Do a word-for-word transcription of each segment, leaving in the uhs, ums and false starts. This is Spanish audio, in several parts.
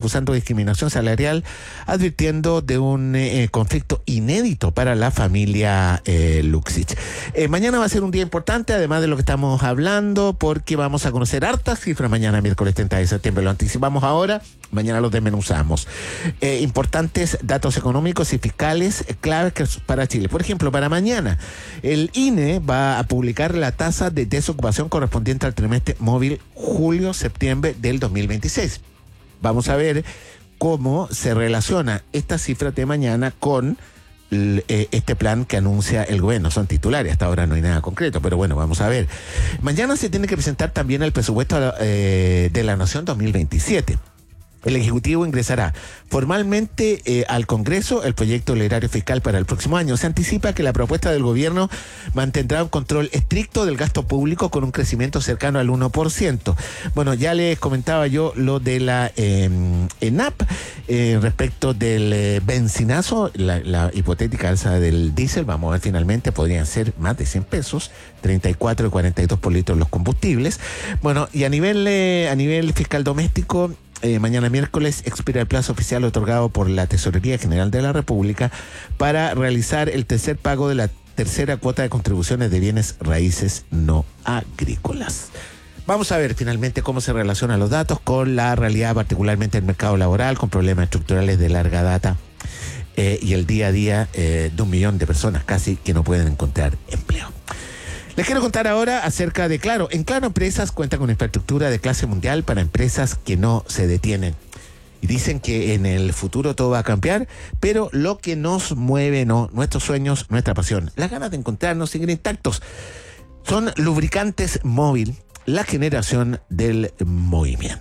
acusando discriminación salarial, advirtiendo de un eh, conflicto inédito para la familia eh, Luksic. Eh, mañana va a ser un día importante, además de lo que estamos hablando, porque vamos a conocer hartas cifras mañana, miércoles treinta de septiembre. Lo anticipamos ahora, mañana los desmenuzamos. Eh, importantes datos económicos y fiscales claves para Chile. Por ejemplo, para mañana, el I N E va a publicar la tasa de desocupación correspondiente al trimestre móvil julio-septiembre del dos mil veintiséis. Vamos a ver cómo se relaciona esta cifra de mañana con eh, este plan que anuncia el gobierno. Son titulares, hasta ahora no hay nada concreto, pero bueno, vamos a ver. Mañana se tiene que presentar también el presupuesto eh, de la Nación dos mil veintisiete. El Ejecutivo ingresará formalmente eh, al Congreso el proyecto del erario fiscal para el próximo año. Se anticipa que la propuesta del gobierno mantendrá un control estricto del gasto público con un crecimiento cercano al uno por ciento. Bueno, ya les comentaba yo lo de la eh, ENAP eh, respecto del eh, benzinazo, la, la hipotética alza del diésel. Vamos a ver, finalmente podrían ser más de cien pesos, treinta y cuatro y cuarenta y dos por litro los combustibles. Bueno, y a nivel, eh, a nivel fiscal doméstico, Eh, mañana miércoles expira el plazo oficial otorgado por la Tesorería General de la República para realizar el tercer pago de la tercera cuota de contribuciones de bienes raíces no agrícolas. Vamos a ver finalmente cómo se relacionan los datos con la realidad, particularmente el mercado laboral, con problemas estructurales de larga data eh, y el día a día eh, de un millón de personas casi que no pueden encontrar empleo. Les quiero contar ahora acerca de Claro. En Claro Empresas cuenta con infraestructura de clase mundial para empresas que no se detienen. Y dicen que en el futuro todo va a cambiar, pero lo que nos mueve, no, nuestros sueños, nuestra pasión, las ganas de encontrarnos siguen intactos. Son Lubricantes Móvil, la generación del movimiento.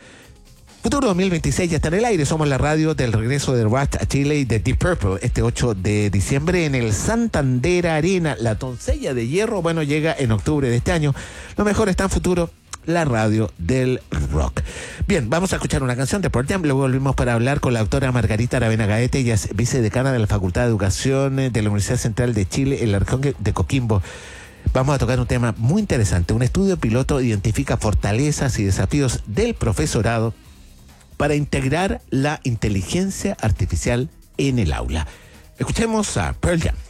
Futuro dos mil veintiséis ya está en el aire. Somos la radio del regreso de Rush a Chile y de Deep Purple este ocho de diciembre en el Santander Arena. La Doncella de Hierro, bueno, llega en octubre de este año. Lo mejor está en futuro, la radio del rock. Bien, vamos a escuchar una canción de Pearl Jam. Luego volvimos para hablar con la doctora Margarita Aravena Gaete. Ella es vicedecana de la Facultad de Educación de la Universidad Central de Chile en la región de Coquimbo. Vamos a tocar un tema muy interesante. Un estudio piloto identifica fortalezas y desafíos del profesorado para integrar la inteligencia artificial en el aula. Escuchemos a Pearl Jam.